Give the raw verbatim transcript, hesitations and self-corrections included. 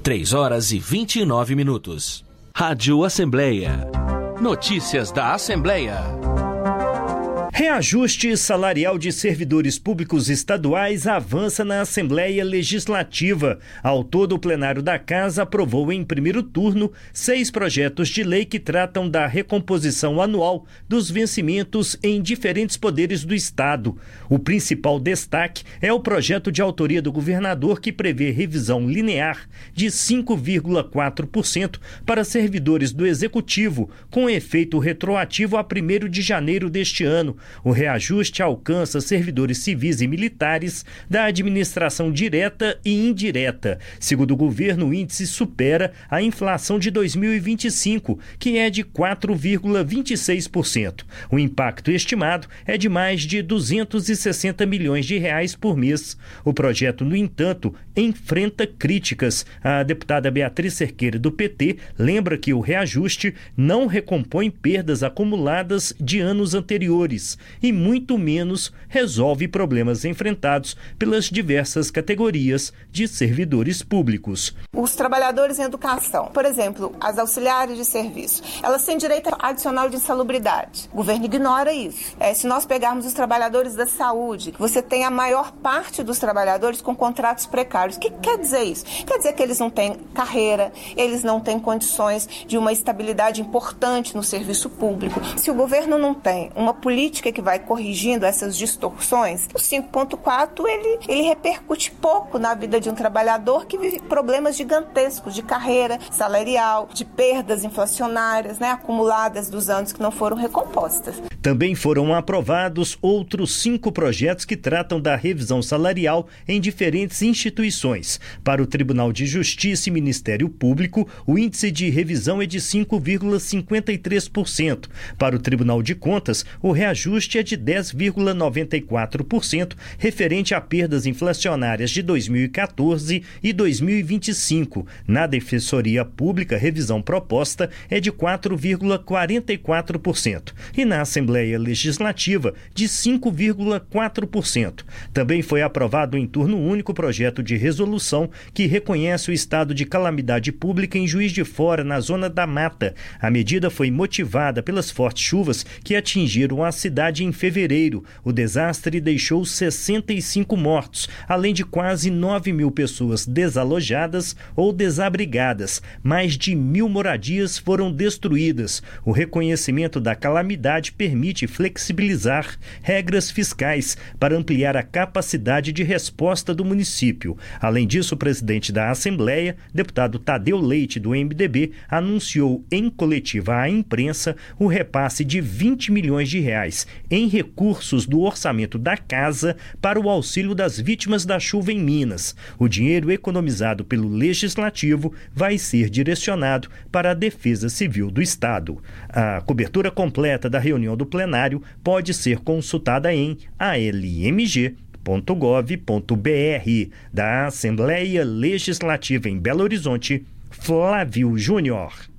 três horas e vinte e nove minutos. Rádio Assembleia. Notícias da Assembleia. Reajuste salarial de servidores públicos estaduais avança na Assembleia Legislativa. Ao todo, o plenário da Casa aprovou em primeiro turno seis projetos de lei que tratam da recomposição anual dos vencimentos em diferentes poderes do Estado. O principal destaque é o projeto de autoria do governador que prevê revisão linear de cinco vírgula quatro por cento para servidores do Executivo, com efeito retroativo a primeiro de janeiro deste ano. O reajuste alcança servidores civis e militares da administração direta e indireta. Segundo o governo, o índice supera a inflação de dois mil e vinte e cinco, que é de quatro vírgula vinte e seis por cento. O impacto estimado é de mais de duzentos e sessenta milhões de reais por mês. O projeto, no entanto, enfrenta críticas. A deputada Beatriz Cerqueira, do P T, lembra que o reajuste não recompõe perdas acumuladas de anos anteriores e muito menos resolve problemas enfrentados pelas diversas categorias de servidores públicos. Os trabalhadores em educação, por exemplo, as auxiliares de serviço, elas têm direito adicional de insalubridade. O governo ignora isso. É, se nós pegarmos os trabalhadores da saúde, você tem a maior parte dos trabalhadores com contratos precários. O que quer dizer isso? Quer dizer que eles não têm carreira, eles não têm condições de uma estabilidade importante no serviço público. Se o governo não tem uma política que vai corrigindo essas distorções, o cinco ponto quatro ele, ele repercute pouco na vida de um trabalhador que vive problemas gigantescos de carreira salarial, de perdas inflacionárias, né, acumuladas dos anos que não foram recompostas. Também foram aprovados outros cinco projetos que tratam da revisão salarial em diferentes instituições. Para o Tribunal de Justiça e Ministério Público, o índice de revisão é de cinco vírgula cinquenta e três por cento. Para o Tribunal de Contas, o reajuste é de dez vírgula noventa e quatro por cento, referente a perdas inflacionárias de dois mil e quatorze e dois mil e vinte e cinco. Na Defensoria Pública, a revisão proposta é de quatro vírgula quarenta e quatro por cento e na Assembleia Legislativa de cinco vírgula quatro por cento. Também foi aprovado em turno único o projeto de resolução que reconhece o estado de calamidade pública em Juiz de Fora, na Zona da Mata. A medida foi motivada pelas fortes chuvas que atingiram a cidade em fevereiro. O desastre deixou sessenta e cinco mortos, além de quase nove mil pessoas desalojadas ou desabrigadas. Mais de mil moradias foram destruídas. O reconhecimento da calamidade permite flexibilizar regras fiscais para ampliar a capacidade de resposta do município. Além disso, o presidente da Assembleia, deputado Tadeu Leite, do M D B, anunciou em coletiva à imprensa o repasse de vinte milhões de reais em recursos do orçamento da Casa para o auxílio das vítimas da chuva em Minas. O dinheiro economizado pelo Legislativo vai ser direcionado para a Defesa Civil do Estado. A cobertura completa da reunião do plenário pode ser consultada em a l m g ponto gov ponto b r. Da Assembleia Legislativa em Belo Horizonte, Flávio Júnior.